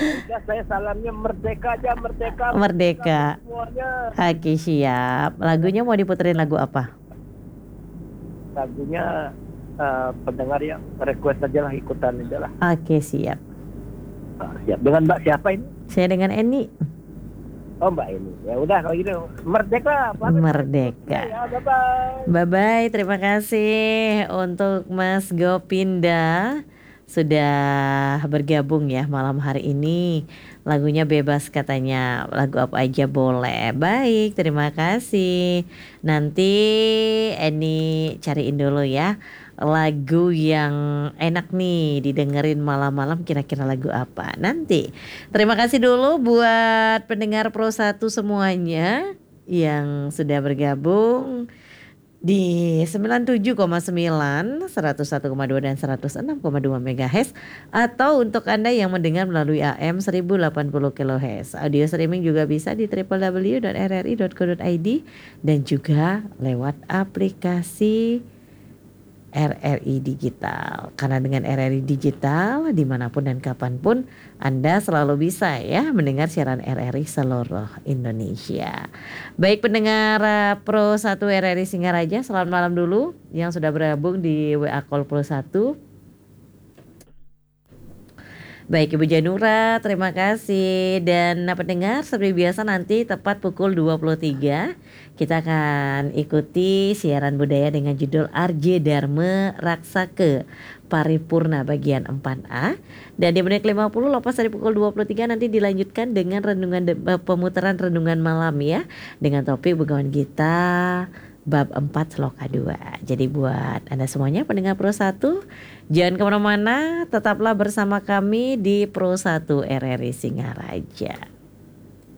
Udah saya salamnya merdeka aja, merdeka, merdeka Merdeka. buat semuanya. Oke, siap. Lagunya mau diputerin lagu apa? Lagunya pendengar yang request aja lah, ikutan aja lah. Oke, siap. Siap. Dengan Mbak siapa ini? Saya dengan Eni. Oh, Mbak ini. Ya udah kalau gitu. Merdeka, pamit Merdeka. ya. Bye bye. Bye-bye, terima kasih untuk Mas Gopinda sudah bergabung ya malam hari ini. Lagunya bebas katanya, lagu apa aja boleh. Baik, terima kasih. Nanti Eni cariin dulu ya lagu yang enak nih didengerin malam-malam, kira-kira lagu apa nanti. Terima kasih dulu buat pendengar Pro 1 semuanya yang sudah bergabung di 97,9, 101,2 dan 106,2 MHz, atau untuk Anda yang mendengar melalui AM 1080 kHz. Audio streaming juga bisa di www.rri.co.id dan juga lewat aplikasi RRI Digital. Karena dengan RRI Digital dimanapun dan kapanpun Anda selalu bisa ya mendengar siaran RRI seluruh Indonesia. Baik pendengar Pro 1 RRI Singaraja, selamat malam dulu yang sudah bergabung di WA Call Pro 1. Baik Ibu Janura, terima kasih. Dan pendengar, seperti biasa nanti tepat pukul 23 kita akan ikuti siaran budaya dengan judul RJ Dharma Raksake Paripurna bagian 4A. Dan di menit 50 lepas dari pukul 23 nanti dilanjutkan dengan pemutaran renungan malam ya, dengan topik Begawan Gita bab 4 sloka 2. Jadi buat Anda semuanya pendengar Pro 1, jangan kemana-mana, tetaplah bersama kami di Pro 1 RRI Singaraja.